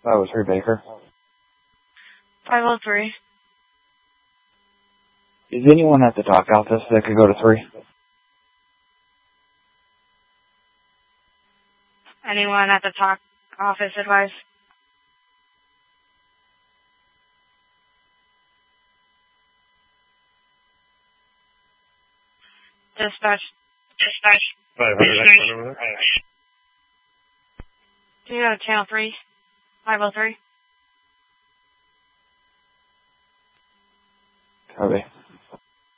503 Baker. 503. Is anyone at the dock office that could go to 3? Anyone at the dock office advice? Dispatch. 500, next one over there. Do you go to channel 3? 503?